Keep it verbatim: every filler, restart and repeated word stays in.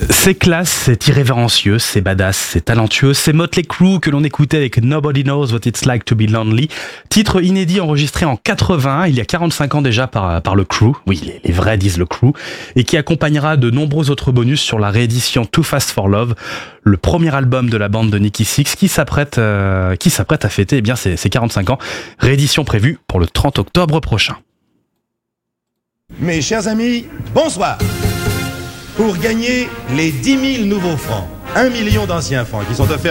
C'est classe, c'est irrévérencieux, c'est badass, c'est talentueux, c'est Motley Crue que l'on écoutait avec Nobody Knows What It's Like to Be Lonely, titre inédit enregistré en quatre-vingts, il y a quarante-cinq ans déjà par, par le Crew, oui les, les vrais disent le Crew, et qui accompagnera de nombreux autres bonus sur la réédition Too Fast for Love, le premier album de la bande de Nikki Sixx qui s'apprête, euh, qui s'apprête à fêter eh bien, ses, ses quarante-cinq ans, réédition prévue pour le trente octobre prochain. Mes chers amis, bonsoir. Pour gagner les dix mille nouveaux francs, un million d'anciens francs qui sont offerts